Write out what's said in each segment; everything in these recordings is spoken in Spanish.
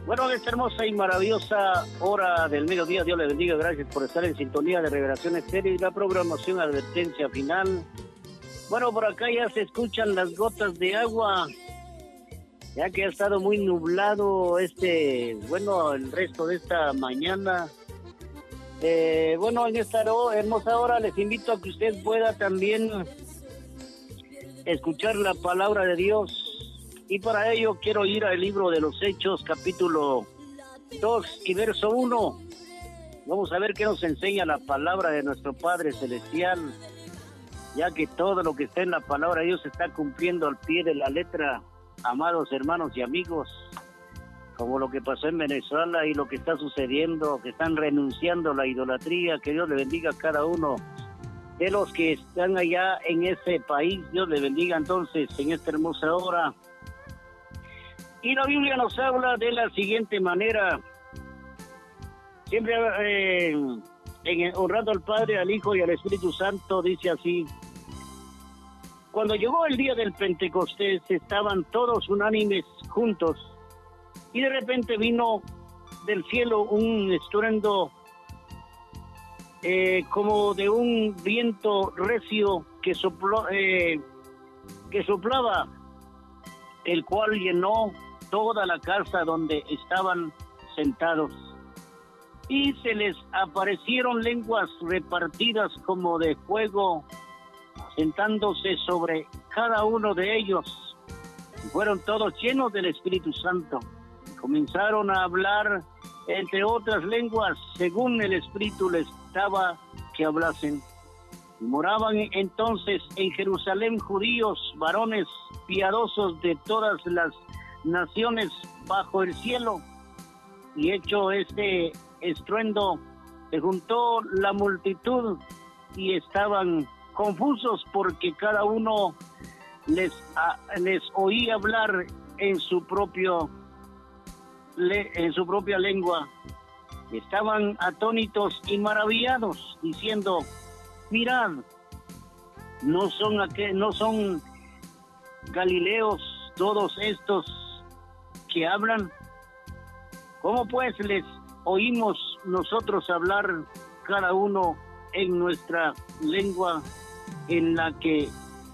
Bueno, en esta hermosa y maravillosa hora del mediodía, Dios le bendiga. Gracias por estar en sintonía de Revelación Estéreo y la programación Advertencia Final. Bueno, por acá ya se escuchan las gotas de agua, ya que ha estado muy nublado el resto de esta mañana. Bueno, en esta hermosa hora les invito a que usted pueda también escuchar la palabra de Dios. Y para ello quiero ir al libro de los Hechos, capítulo 2 y verso 1. Vamos a ver qué nos enseña la palabra de nuestro Padre Celestial, ya que todo lo que está en la palabra de Dios se está cumpliendo al pie de la letra, amados hermanos y amigos, como lo que pasó en Venezuela y lo que está sucediendo, que están renunciando a la idolatría. Que Dios le bendiga a cada uno de los que están allá en ese país. Dios le bendiga entonces en esta hermosa hora. Y la Biblia nos habla de la siguiente manera, siempre honrando al Padre, al Hijo y al Espíritu Santo, dice así: cuando llegó el día del Pentecostés, estaban todos unánimes juntos, y de repente vino del cielo un estruendo como de un viento recio que soplaba, el cual llenó toda la casa donde estaban sentados, y se les aparecieron lenguas repartidas como de fuego, sentándose sobre cada uno de ellos. Y fueron todos llenos del Espíritu Santo. Comenzaron a hablar entre otras lenguas, según el Espíritu les daba que hablasen. Y moraban entonces en Jerusalén judíos, varones piadosos de todas las naciones bajo el cielo. Y hecho este estruendo, se juntó la multitud y estaban confusos, porque cada uno les oía hablar en su propia lengua. Estaban atónitos y maravillados, diciendo: mirad, ¿no son galileos todos estos que hablan? ¿Cómo pues les oímos nosotros hablar cada uno en nuestra lengua en la que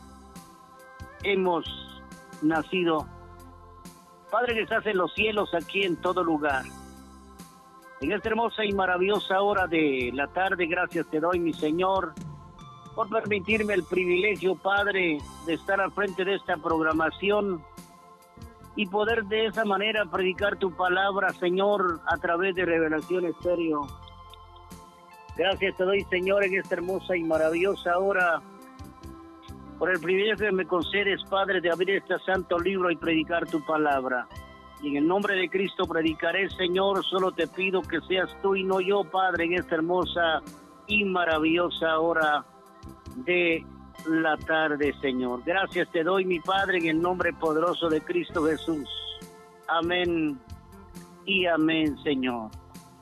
hemos nacido? Padre que estás en los cielos, aquí en todo lugar, en esta hermosa y maravillosa hora de la tarde, gracias te doy, mi Señor, por permitirme el privilegio, Padre, de estar al frente de esta programación y poder de esa manera predicar tu palabra, Señor, a través de Revelación Estéreo. Gracias te doy, Señor, en esta hermosa y maravillosa hora, por el privilegio que me concedes, Padre, de abrir este santo libro y predicar tu palabra. Y en el nombre de Cristo predicaré, Señor. Solo te pido que seas tú y no yo, Padre, en esta hermosa y maravillosa hora de la tarde, Señor. Gracias te doy, mi Padre, en el nombre poderoso de Cristo Jesús. Amén y amén, Señor.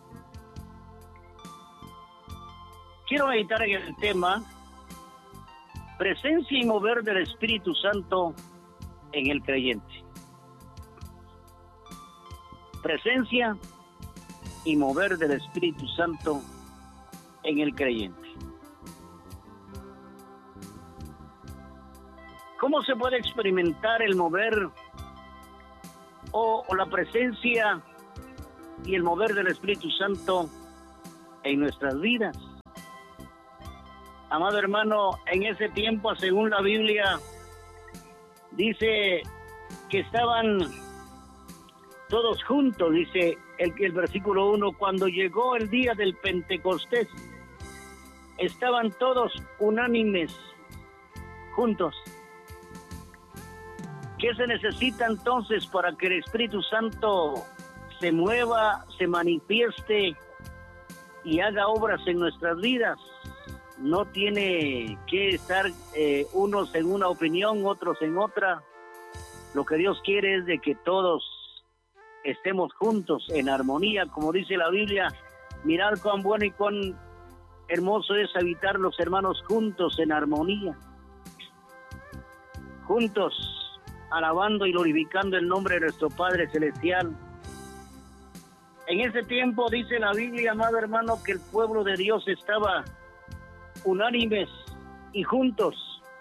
Quiero meditar en el tema presencia y mover del Espíritu Santo en el creyente. Presencia y mover del Espíritu Santo en el creyente. ¿Cómo se puede experimentar el mover o la presencia y el mover del Espíritu Santo en nuestras vidas? Amado hermano, en ese tiempo, según la Biblia, dice que estaban todos juntos, dice el versículo 1, cuando llegó el día del Pentecostés, estaban todos unánimes, juntos. ¿Qué se necesita entonces para que el Espíritu Santo se mueva, se manifieste y haga obras en nuestras vidas? No tiene que estar unos en una opinión, otros en otra. Lo que Dios quiere es de que todos estemos juntos en armonía, como dice la Biblia. Mirad cuán bueno y cuán hermoso es habitar los hermanos juntos en armonía, juntos alabando y glorificando el nombre de nuestro Padre Celestial. En ese tiempo dice la Biblia, amado hermano, que el pueblo de Dios estaba unánimes y juntos.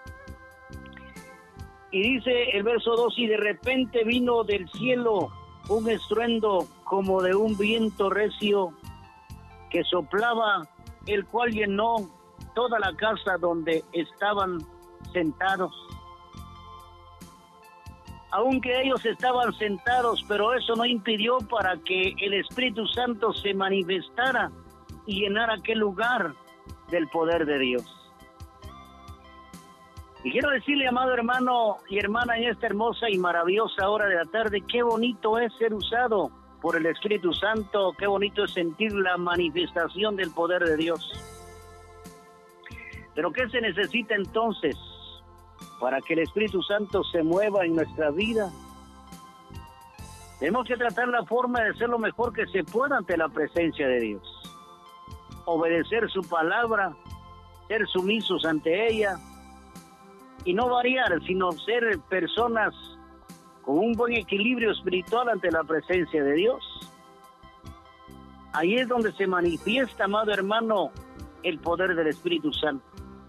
Y dice el verso 2, y de repente vino del cielo un estruendo como de un viento recio que soplaba, el cual llenó toda la casa donde estaban sentados. Aunque ellos estaban sentados, pero eso no impidió para que el Espíritu Santo se manifestara y llenara aquel lugar del poder de Dios. Y quiero decirle, amado hermano y hermana, en esta hermosa y maravillosa hora de la tarde, qué bonito es ser usado por el Espíritu Santo, qué bonito es sentir la manifestación del poder de Dios. Pero ¿qué se necesita entonces para que el Espíritu Santo se mueva en nuestra vida? Tenemos que tratar la forma de hacer lo mejor que se pueda ante la presencia de Dios. Obedecer su palabra, ser sumisos ante ella y no variar, sino ser personas con un buen equilibrio espiritual ante la presencia de Dios. Ahí es donde se manifiesta, amado hermano, el poder del Espíritu Santo.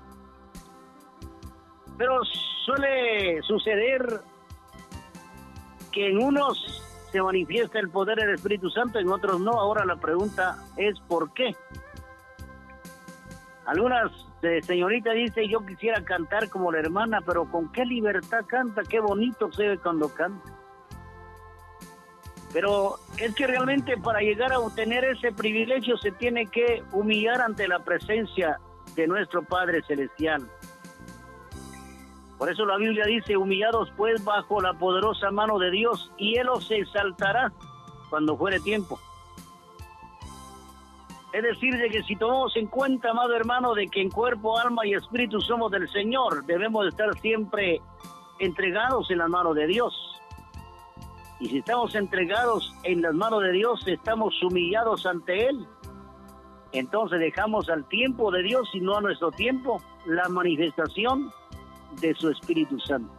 Pero suele suceder que en unos se manifiesta el poder del Espíritu Santo, en otros no. Ahora la pregunta es ¿por qué? Algunas señoritas dicen, yo quisiera cantar como la hermana, pero con qué libertad canta, qué bonito se ve cuando canta. Pero es que realmente para llegar a obtener ese privilegio se tiene que humillar ante la presencia de nuestro Padre Celestial. Por eso la Biblia dice, humillados pues bajo la poderosa mano de Dios, y Él os exaltará cuando fuere tiempo. Es decir, de que si tomamos en cuenta, amado hermano, de que en cuerpo, alma y espíritu somos del Señor, debemos de estar siempre entregados en las manos de Dios. Y si estamos entregados en las manos de Dios, estamos humillados ante Él. Entonces dejamos al tiempo de Dios y no a nuestro tiempo la manifestación de su Espíritu Santo.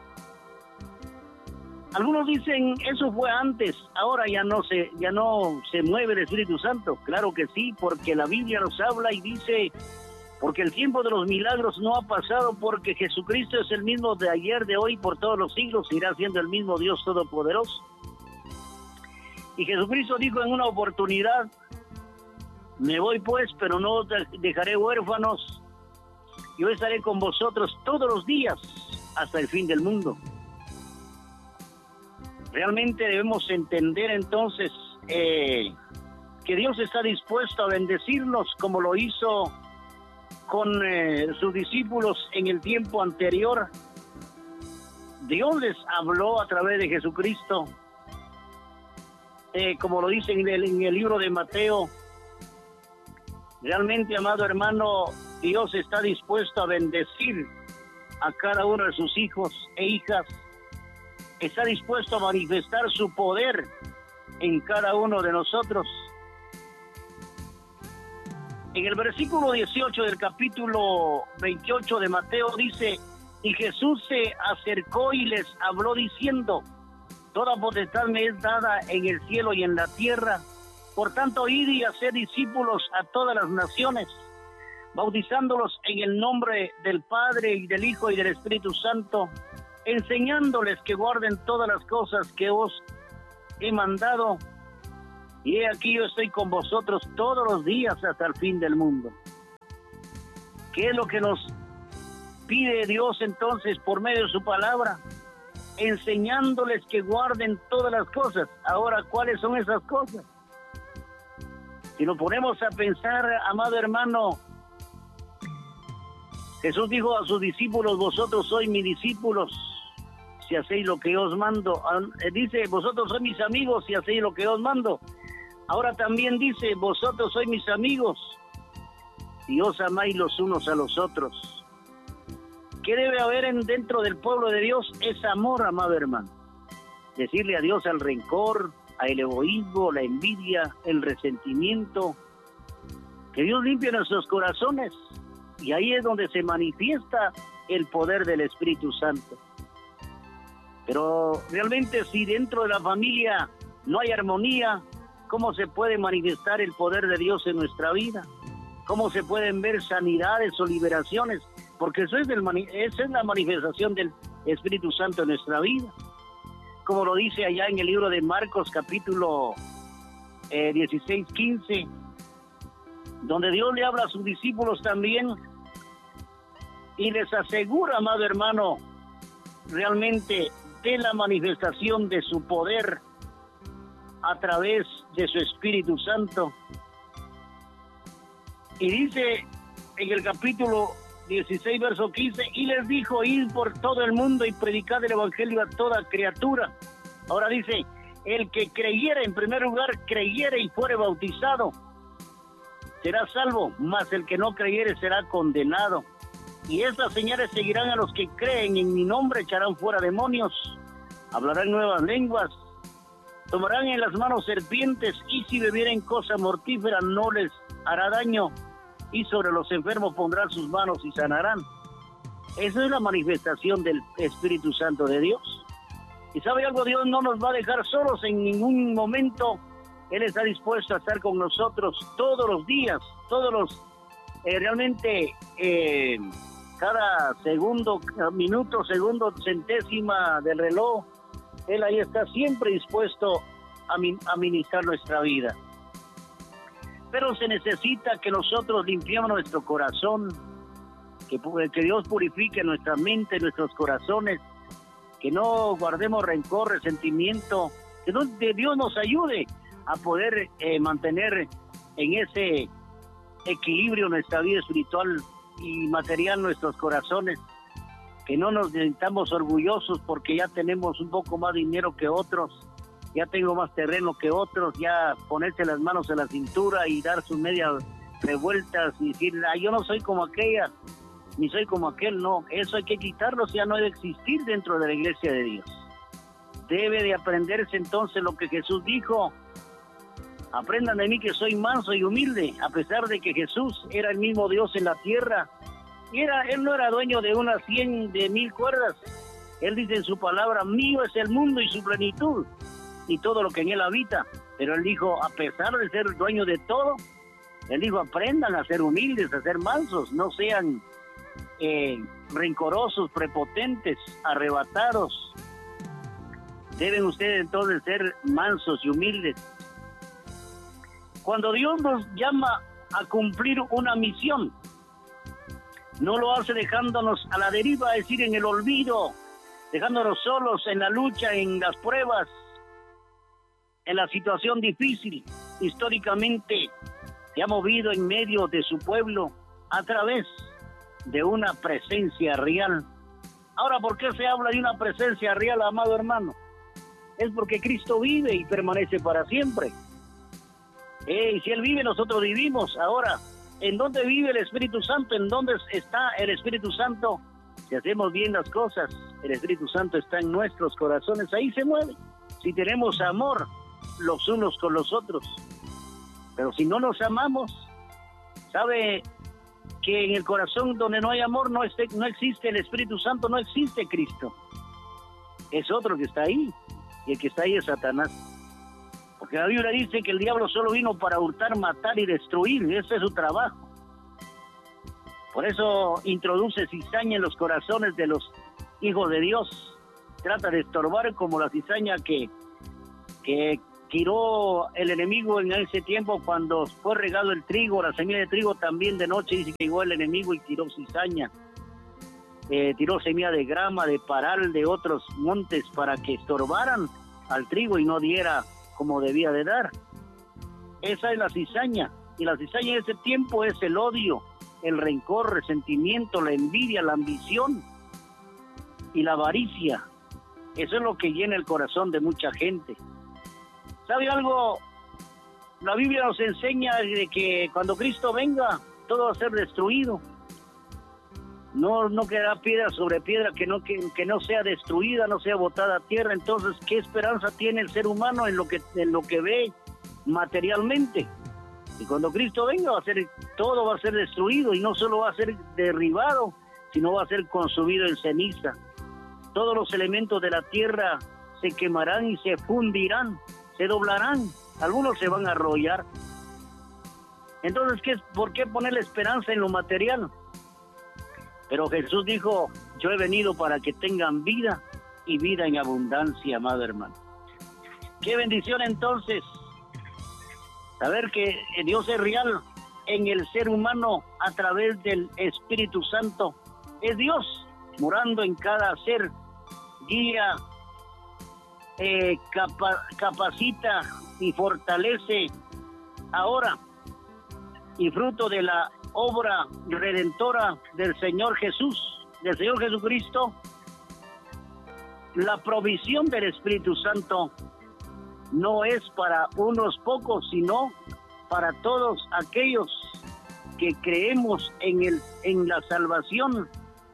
Algunos dicen, eso fue antes, ahora ya no se mueve el Espíritu Santo. Claro que sí, porque la Biblia nos habla y dice, porque el tiempo de los milagros no ha pasado, porque Jesucristo es el mismo de ayer, de hoy, por todos los siglos, irá siendo el mismo Dios Todopoderoso. Y Jesucristo dijo en una oportunidad, me voy pues, pero no os dejaré huérfanos, yo estaré con vosotros todos los días hasta el fin del mundo. Realmente debemos entender entonces que Dios está dispuesto a bendecirnos como lo hizo con sus discípulos en el tiempo anterior. Dios les habló a través de Jesucristo, como lo dice en el libro de Mateo. Realmente, amado hermano, Dios está dispuesto a bendecir a cada uno de sus hijos e hijas. Está dispuesto a manifestar su poder en cada uno de nosotros. En el versículo 18 del capítulo 28 de Mateo dice, y Jesús se acercó y les habló diciendo, toda potestad me es dada en el cielo y en la tierra. Por tanto, id y haced discípulos a todas las naciones, bautizándolos en el nombre del Padre y del Hijo y del Espíritu Santo, enseñándoles que guarden todas las cosas que os he mandado. Y he aquí yo estoy con vosotros todos los días hasta el fin del mundo. ¿Qué es lo que nos pide Dios entonces por medio de su palabra? Enseñándoles que guarden todas las cosas. Ahora, ¿cuáles son esas cosas? Si nos ponemos a pensar, amado hermano, Jesús dijo a sus discípulos, vosotros sois mis discípulos si hacéis lo que yo os mando. Dice, vosotros sois mis amigos si hacéis lo que yo os mando. Ahora también dice, vosotros sois mis amigos si os amáis los unos a los otros. ¿Qué debe haber dentro del pueblo de Dios? Es amor, amado hermano. Decirle adiós al rencor, al egoísmo, la envidia, el resentimiento. Que Dios limpie nuestros corazones. Y ahí es donde se manifiesta el poder del Espíritu Santo. Pero realmente si dentro de la familia no hay armonía, cómo se puede manifestar el poder de Dios en nuestra vida, cómo se pueden ver sanidades o liberaciones, porque esa es la manifestación del Espíritu Santo en nuestra vida. Como lo dice allá en el libro de Marcos, capítulo 16, 15, donde Dios le habla a sus discípulos también y les asegura, amado hermano, realmente de la manifestación de su poder a través de su Espíritu Santo. Y dice en el capítulo 16, verso 15, y les dijo, id por todo el mundo y predicad el evangelio a toda criatura. Ahora dice, el que creyere, en primer lugar, creyere y fuere bautizado, será salvo, mas el que no creyere será condenado. Y estas señales seguirán a los que creen, en mi nombre echarán fuera demonios, hablarán nuevas lenguas, tomarán en las manos serpientes, y si bebieren cosa mortífera no les hará daño, y sobre los enfermos pondrán sus manos y sanarán. Esa es la manifestación del Espíritu Santo de Dios. Y ¿sabe algo? Dios no nos va a dejar solos en ningún momento. Él está dispuesto a estar con nosotros todos los días, realmente cada segundo, minuto, segundo, centésima del reloj. Él ahí está siempre dispuesto a ministrar nuestra vida. Pero se necesita que nosotros limpiemos nuestro corazón, que Dios purifique nuestra mente, nuestros corazones, que no guardemos rencor, resentimiento, que Dios nos ayude a poder mantener en ese equilibrio nuestra vida espiritual y material, nuestros corazones, que no nos sintamos orgullosos porque ya tenemos un poco más de dinero que otros, ya tengo más terreno que otros, ya ponerse las manos en la cintura y dar sus medias revueltas y decir, yo no soy como aquella, ni soy como aquel. No, eso hay que quitarlo, ya no debe existir dentro de la iglesia de Dios. Debe de aprenderse entonces lo que Jesús dijo: aprendan de mí que soy manso y humilde. A pesar de que Jesús era el mismo Dios en la tierra, él no era dueño de unas 100, de 1000 cuerdas. Él dice en su palabra, mío es el mundo y su plenitud, y todo lo que en él habita. Pero él dijo, a pesar de ser dueño de todo, él dijo, aprendan a ser humildes, a ser mansos, no sean rencorosos, prepotentes, arrebatados. Deben ustedes entonces ser mansos y humildes. Cuando Dios nos llama a cumplir una misión, no lo hace dejándonos a la deriva, es decir, en el olvido, dejándonos solos en la lucha, en las pruebas, en la situación difícil. Históricamente se ha movido en medio de su pueblo a través de una presencia real. Ahora, ¿por qué se habla de una presencia real, amado hermano? Es porque Cristo vive y permanece para siempre. Y si Él vive, nosotros vivimos. Ahora, ¿en dónde vive el Espíritu Santo? ¿En dónde está el Espíritu Santo? Si hacemos bien las cosas, el Espíritu Santo está en nuestros corazones, ahí se mueve. Si tenemos amor los unos con los otros. Pero si no nos amamos, ¿sabe que en el corazón donde no hay amor no existe el Espíritu Santo, no existe Cristo? Es otro que está ahí, y el que está ahí es Satanás. Porque la Biblia dice que el diablo solo vino para hurtar, matar y destruir. Ese es su trabajo. Por eso introduce cizaña en los corazones de los hijos de Dios. Trata de estorbar como la cizaña que tiró el enemigo en ese tiempo cuando fue regado el trigo, la semilla de trigo. También de noche dice que llegó el enemigo y tiró cizaña. Tiró semilla de grama, de paral, de otros montes para que estorbaran al trigo y no diera como debía de dar. Esa es la cizaña. Y la cizaña en ese tiempo es el odio, el rencor, resentimiento, la envidia, la ambición y la avaricia. Eso es lo que llena el corazón de mucha gente. ¿Sabe algo? La Biblia nos enseña de que cuando Cristo venga, todo va a ser destruido. No quedará piedra sobre piedra que no sea destruida, no sea botada a tierra. Entonces, ¿qué esperanza tiene el ser humano en lo que ve materialmente? Y cuando Cristo venga, todo va a ser destruido, y no solo va a ser derribado, sino va a ser consumido en ceniza. Todos los elementos de la tierra se quemarán y se fundirán, se doblarán, Algunos se van a arrollar. Entonces, ¿por qué poner la esperanza en lo material? Pero Jesús dijo, yo he venido para que tengan vida y vida en abundancia, amado hermano. Qué bendición entonces saber que Dios es real en el ser humano a través del Espíritu Santo. Es Dios morando en cada ser, guía, capacita y fortalece ahora, y fruto de la obra redentora del Señor Jesús, del Señor Jesucristo, la provisión del Espíritu Santo no es para unos pocos, sino para todos aquellos que creemos en la salvación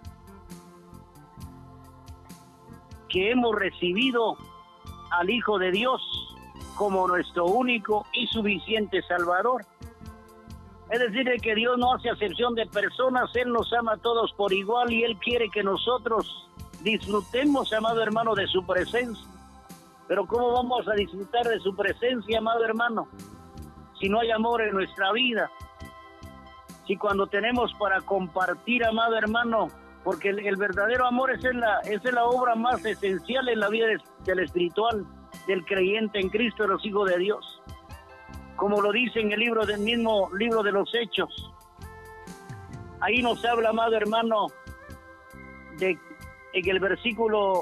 que hemos recibido al Hijo de Dios como nuestro único y suficiente Salvador. Es decir, de que Dios no hace acepción de personas, Él nos ama a todos por igual y Él quiere que nosotros disfrutemos, amado hermano, de su presencia. Pero ¿cómo vamos a disfrutar de su presencia, amado hermano, si no hay amor en nuestra vida? Si cuando tenemos para compartir, amado hermano, porque el verdadero amor es la obra más esencial en la vida del espiritual, del creyente en Cristo, de los hijos de Dios. Como lo dice en el mismo libro de los Hechos. Ahí nos habla, amado hermano, en el versículo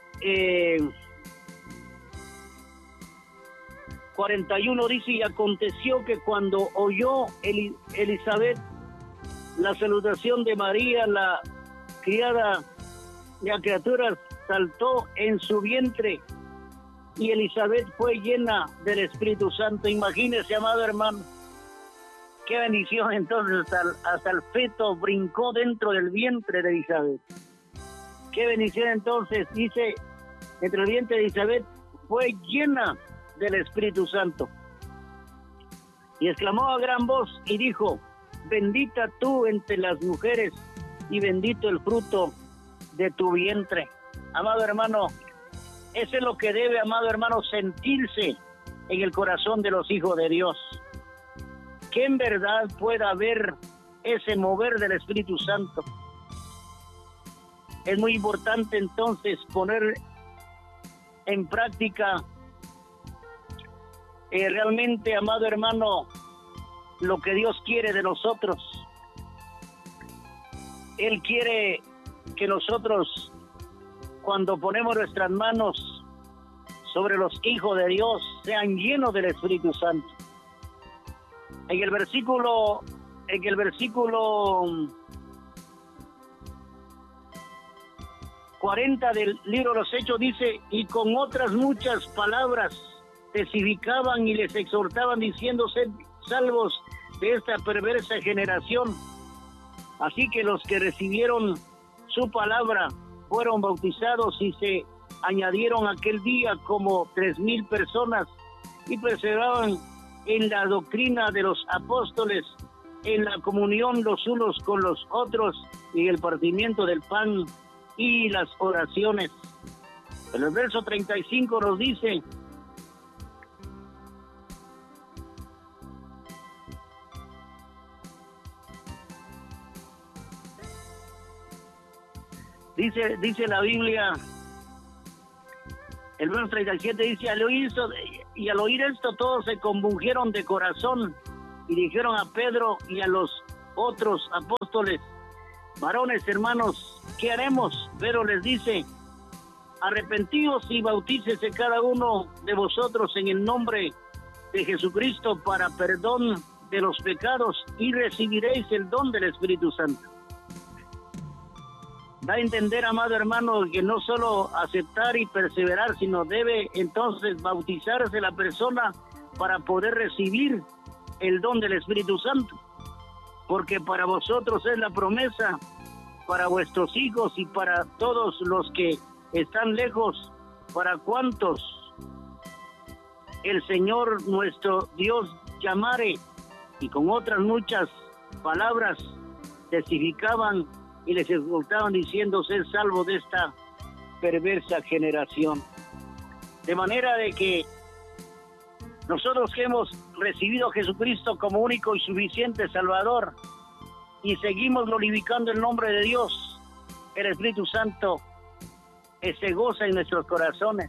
41 dice, y aconteció que cuando oyó Elizabeth la salutación de María, la criatura saltó en su vientre, y Elizabeth fue llena del Espíritu Santo. Imagínese, amado hermano, qué bendición. Entonces hasta el feto brincó dentro del vientre de Elizabeth. Qué bendición. Entonces dice, entre el vientre de Elizabeth fue llena del Espíritu Santo. Y exclamó a gran voz y dijo, bendita tú entre las mujeres y bendito el fruto de tu vientre. Amado hermano, eso es lo que debe, amado hermano, sentirse en el corazón de los hijos de Dios. Que en verdad pueda haber ese mover del Espíritu Santo. Es muy importante entonces poner en práctica realmente, amado hermano, lo que Dios quiere de nosotros. Él quiere que nosotros, cuando ponemos nuestras manos sobre los hijos de Dios, sean llenos del Espíritu Santo. En el versículo 40 del libro de los Hechos dice, y con otras muchas palabras testificaban y les exhortaban diciendo, sed salvos de esta perversa generación. Así que los que recibieron su palabra fueron bautizados y se añadieron aquel día como 3,000 personas y perseveraban en la doctrina de los apóstoles, en la comunión los unos con los otros y en el partimiento del pan y las oraciones. En el verso 35 nos dice, dice la Biblia, el verso 37 dice, al oír esto todos se compungieron de corazón y dijeron a Pedro y a los otros apóstoles, varones hermanos, ¿qué haremos? Pedro les dice, arrepentíos y bautícese cada uno de vosotros en el nombre de Jesucristo para perdón de los pecados y recibiréis el don del Espíritu Santo. Da a entender, amado hermano, que no solo aceptar y perseverar, sino debe entonces bautizarse la persona para poder recibir el don del Espíritu Santo. Porque para vosotros es la promesa, para vuestros hijos y para todos los que están lejos, para cuantos el Señor nuestro Dios llamare. Y con otras muchas palabras testificaban y les exhortaban diciendo, ser salvo de esta perversa generación. De manera de que Nosotros que hemos recibido a Jesucristo como único y suficiente Salvador y seguimos glorificando el nombre de Dios, el Espíritu Santo se goza en nuestros corazones.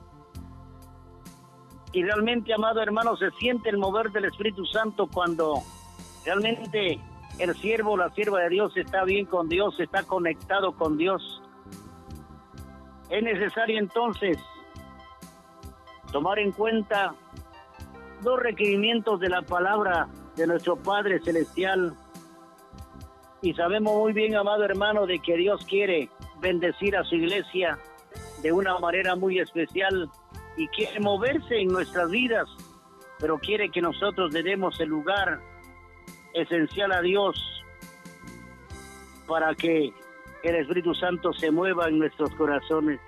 Y realmente, amado hermano, se siente el mover del Espíritu Santo cuando realmente el siervo o la sierva de Dios está bien con Dios, está conectado con Dios. Es necesario entonces tomar en cuenta los requerimientos de la palabra de nuestro Padre Celestial. Y sabemos muy bien, amado hermano, de que Dios quiere bendecir a su iglesia de una manera muy especial y quiere moverse en nuestras vidas, pero quiere que nosotros le demos el lugar esencial a Dios para que el Espíritu Santo se mueva en nuestros corazones.